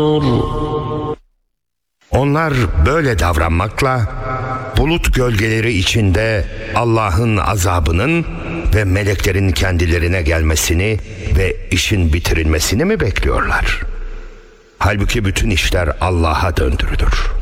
Onlar böyle davranmakla bulut gölgeleri içinde Allah'ın azabının ve meleklerin kendilerine gelmesini ve işin bitirilmesini mi bekliyorlar? Halbuki bütün işler Allah'a döndürülür.